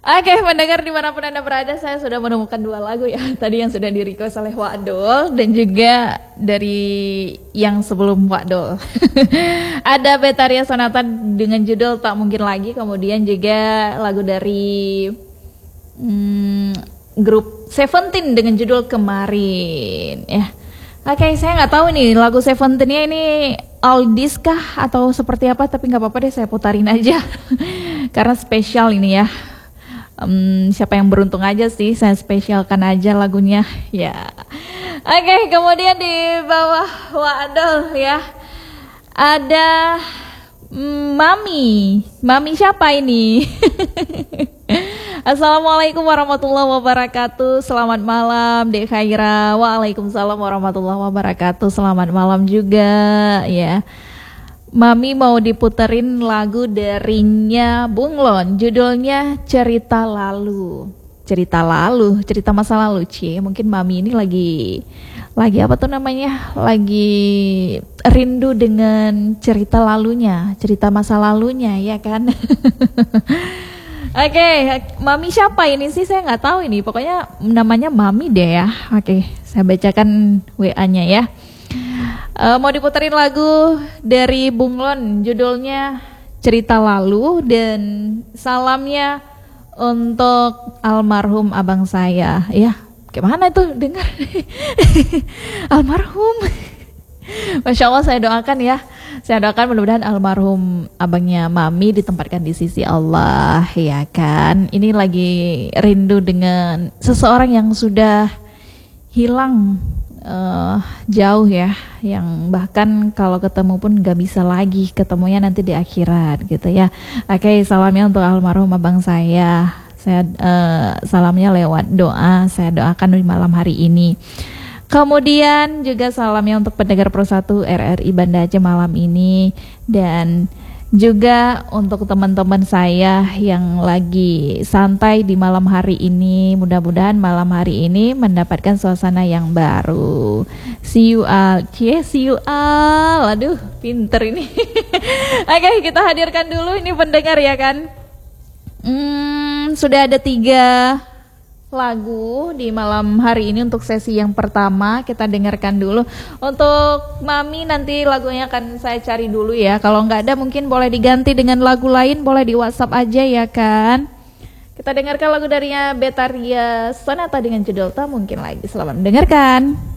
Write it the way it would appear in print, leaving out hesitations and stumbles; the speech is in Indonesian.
Oke, pendengar dimanapun Anda berada, saya sudah menemukan dua lagu ya. Tadi yang sudah di-request oleh Wak Dol dan juga dari yang sebelum Wak Dol. Ada Betaria Sonata dengan judul Tak Mungkin Lagi, kemudian juga lagu dari grup Seventeen dengan judul Kemarin ya. Oke, saya nggak tahu nih lagu Seventeen-nya ini oldies kah atau seperti apa, tapi nggak apa-apa deh, saya putarin aja karena spesial ini ya. Siapa yang beruntung aja sih, saya spesialkan aja lagunya ya. Oke, kemudian di bawah Wadol ya ada Mami siapa ini? Assalamualaikum warahmatullahi wabarakatuh. Selamat malam Dek Khaira. Waalaikumsalam warahmatullahi wabarakatuh. Selamat malam juga ya. Mami mau diputerin lagu darinya Bunglon, judulnya Cerita Lalu. Cerita masa lalu, Cie. Mungkin Mami ini lagi apa tuh namanya? Lagi rindu dengan cerita lalunya, cerita masa lalunya, ya kan? Oke, Mami siapa ini sih? Saya nggak tahu ini. Pokoknya namanya Mami deh ya. Oke, saya bacakan WA-nya ya. Mau diputerin lagu dari Bunglon, judulnya Cerita Lalu, dan salamnya untuk almarhum abang saya ya. Gimana itu dengar? Almarhum. Masya Allah, saya doakan ya. Saya doakan mudah-mudahan almarhum abangnya Mami ditempatkan di sisi Allah ya kan. Ini lagi rindu dengan seseorang yang sudah hilang jauh ya, yang bahkan kalau ketemu pun gak bisa lagi ketemunya nanti di akhirat gitu ya. Oke, salamnya untuk almarhum abang saya. Saya salamnya lewat doa, saya doakan di malam hari ini. Kemudian juga salamnya untuk pendengar Pro 1 RRI Banda Aceh malam ini, dan juga untuk teman-teman saya yang lagi santai di malam hari ini. Mudah-mudahan malam hari ini mendapatkan suasana yang baru. See you all. Aduh, pinter ini. Oke, kita hadirkan dulu ini pendengar ya kan. Sudah ada 3 lagu di malam hari ini untuk sesi yang pertama. Kita dengarkan dulu. Untuk Mami nanti lagunya akan saya cari dulu ya. Kalau nggak ada mungkin boleh diganti dengan lagu lain, boleh di WhatsApp aja ya kan. Kita dengarkan lagu darinya Betaria Sonata dengan judul Tak Mungkin Lagi. Selamat mendengarkan.